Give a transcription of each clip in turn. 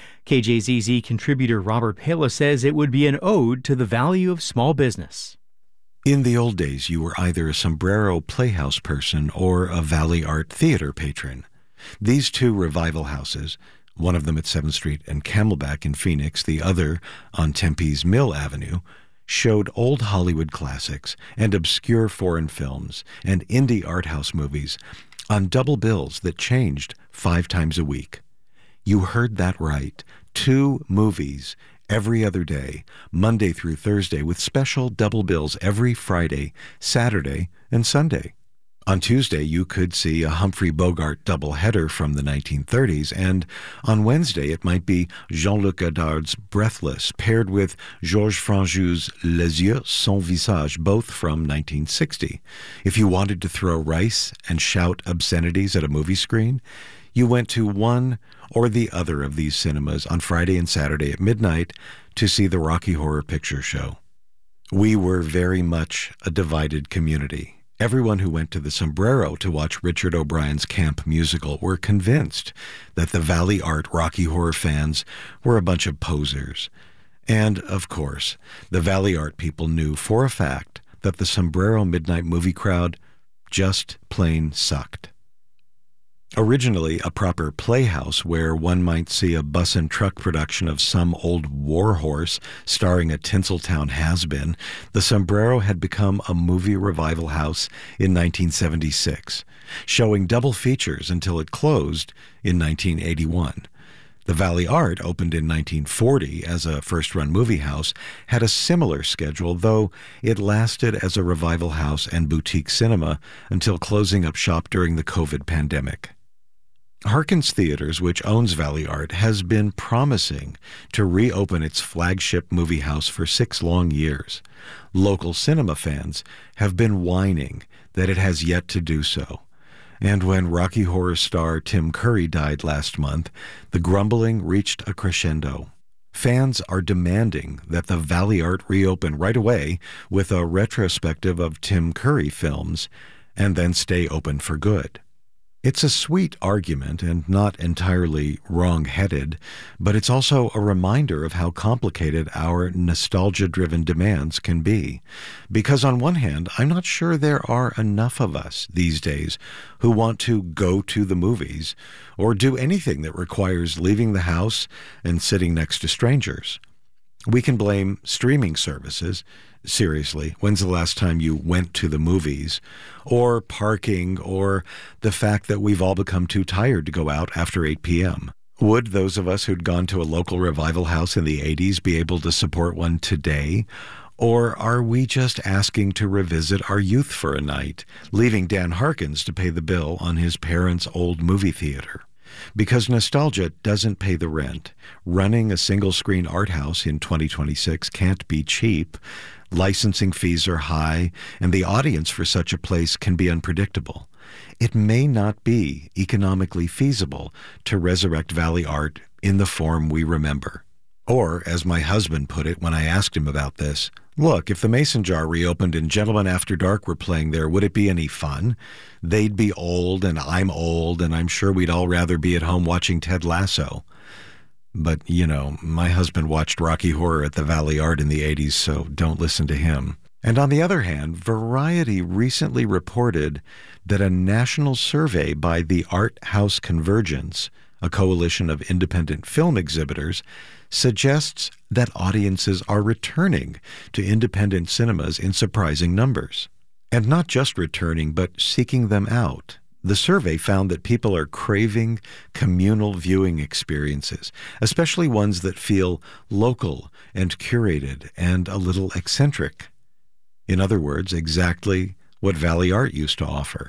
KJZZ contributor Robert Pala says it would be an ode to the value of small business. In the old days, you were either a Sombrero Playhouse person or a Valley Art Theater patron. These two revival houses, one of them at 7th Street and Camelback in Phoenix, the other on Tempe's Mill Avenue, showed old Hollywood classics and obscure foreign films and indie art house movies on double bills that changed 5 times a week. You heard that right. 2 movies every other day, Monday through Thursday, with special double bills every Friday, Saturday, and Sunday. On Tuesday, you could see a Humphrey Bogart doubleheader from the 1930s, and on Wednesday, it might be Jean-Luc Godard's Breathless, paired with Georges Franju's Les Yeux sans visage, both from 1960. If you wanted to throw rice and shout obscenities at a movie screen, you went to one or the other of these cinemas on Friday and Saturday at midnight to see the Rocky Horror Picture Show. We were very much a divided community. Everyone who went to the Sombrero to watch Richard O'Brien's camp musical were convinced that the Valley Art Rocky Horror fans were a bunch of posers. And, of course, the Valley Art people knew for a fact that the Sombrero midnight movie crowd just plain sucked. Originally a proper playhouse where one might see a bus and truck production of some old warhorse starring a Tinseltown has-been, the Sombrero had become a movie revival house in 1976, showing double features until it closed in 1981. The Valley Art, opened in 1940 as a first-run movie house, had a similar schedule, though it lasted as a revival house and boutique cinema until closing up shop during the COVID pandemic. Harkins Theaters, which owns Valley Art, has been promising to reopen its flagship movie house for 6 long years. Local cinema fans have been whining that it has yet to do so. And when Rocky Horror star Tim Curry died last month, the grumbling reached a crescendo. Fans are demanding that the Valley Art reopen right away with a retrospective of Tim Curry films and then stay open for good. It's a sweet argument and not entirely wrong-headed, but it's also a reminder of how complicated our nostalgia-driven demands can be. Because on one hand, I'm not sure there are enough of us these days who want to go to the movies or do anything that requires leaving the house and sitting next to strangers. We can blame streaming services. Seriously, when's the last time you went to the movies? Or parking, or the fact that we've all become too tired to go out after 8 p.m. Would those of us who'd gone to a local revival house in the 80s be able to support one today? Or are we just asking to revisit our youth for a night, leaving Dan Harkins to pay the bill on his parents' old movie theater? Because nostalgia doesn't pay the rent. Running a single-screen art house in 2026 can't be cheap. Licensing fees are high, and the audience for such a place can be unpredictable. It may not be economically feasible to resurrect Valley Art in the form we remember. Or, as my husband put it when I asked him about this, look, if the Mason Jar reopened and Gentlemen After Dark were playing there, would it be any fun? They'd be old, and I'm old, and I'm sure we'd all rather be at home watching Ted Lasso. But, you know, my husband watched Rocky Horror at the Valley Art in the 80s, so don't listen to him. And on the other hand, Variety recently reported that a national survey by the Art House Convergence, a coalition of independent film exhibitors, suggests that audiences are returning to independent cinemas in surprising numbers. And not just returning, but seeking them out. The survey found that people are craving communal viewing experiences, especially ones that feel local and curated and a little eccentric. In other words, exactly what Valley Art used to offer.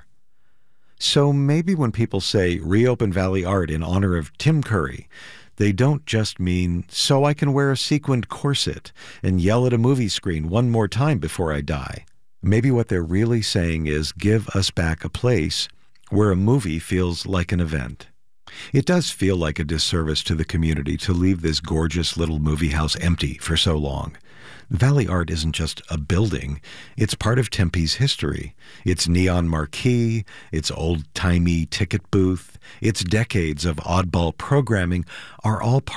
So maybe when people say reopen Valley Art in honor of Tim Curry, they don't just mean so I can wear a sequined corset and yell at a movie screen one more time before I die. Maybe what they're really saying is give us back a place where a movie feels like an event. It does feel like a disservice to the community to leave this gorgeous little movie house empty for so long. Valley Art isn't just a building, it's part of Tempe's history. Its neon marquee, its old-timey ticket booth, its decades of oddball programming are all part